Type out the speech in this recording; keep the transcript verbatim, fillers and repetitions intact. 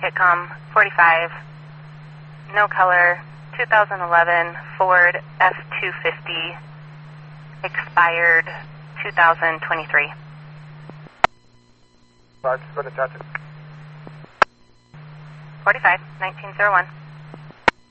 Kitcom, forty-five, no color, two thousand eleven Ford F two fifty, expired two thousand twenty-three. Roger, go to touch it. forty-five, nineteen oh one.